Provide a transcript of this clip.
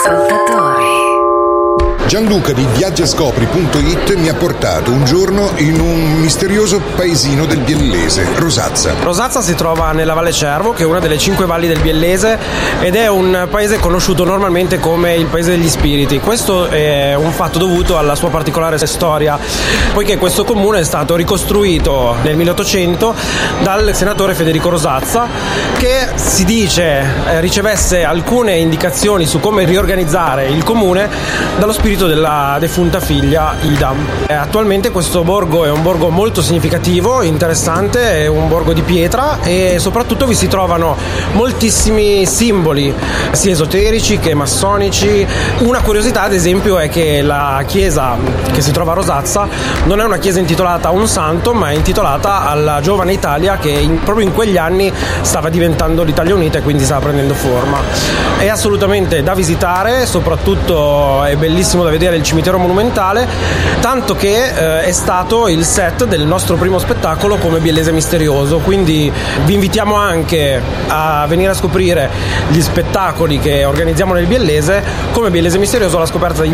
Ascoltatori. Gianluca di viaggiascopri.it mi ha portato un giorno in un misterioso paesino del Biellese, Rosazza. Rosazza si trova nella Valle Cervo, che è una delle 5 valli del Biellese, ed è un paese conosciuto normalmente come il paese degli spiriti. Questo è un fatto dovuto alla sua particolare storia, poiché questo comune è stato ricostruito nel 1800 dal senatore Federico Rosazza, che si dice ricevesse alcune indicazioni su come riorganizzare il comune dallo spirito della defunta figlia Ida. Attualmente questo borgo è un borgo molto significativo, interessante, è un borgo di pietra e soprattutto vi si trovano moltissimi simboli sia esoterici che massonici. Una curiosità ad esempio è che la chiesa che si trova a Rosazza non è una chiesa intitolata a un santo, ma è intitolata alla giovane Italia che proprio in quegli anni stava diventando l'Italia Unita e quindi stava prendendo forma. È assolutamente da visitare, soprattutto è bellissimo da vedere il cimitero monumentale, tanto che è stato il set del nostro primo spettacolo come Biellese Misterioso, quindi vi invitiamo anche a venire a scoprire gli spettacoli che organizziamo nel Biellese come Biellese Misterioso alla scoperta di